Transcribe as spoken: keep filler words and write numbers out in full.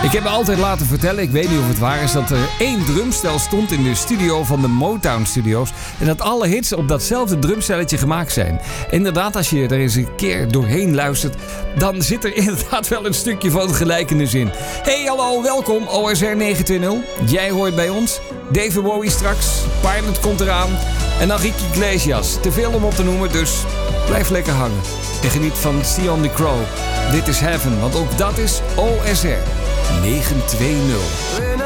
Ik heb me altijd laten vertellen, ik weet niet of het waar is, dat er één drumstel stond in de studio van de Motown Studios. En dat alle hits op datzelfde drumstelletje gemaakt zijn. Inderdaad, als je er eens een keer doorheen luistert, dan zit er inderdaad wel een stukje van gelijkenis in. Hey, hallo, welkom, O S R negen twintig. Jij hoort bij ons. David Bowie straks, Pilot komt eraan. En dan Ricky Iglesias. Te veel om op te noemen, dus blijf lekker hangen. En geniet van Sion the Crow. Dit is Heaven, want ook dat is O S R negen twintig.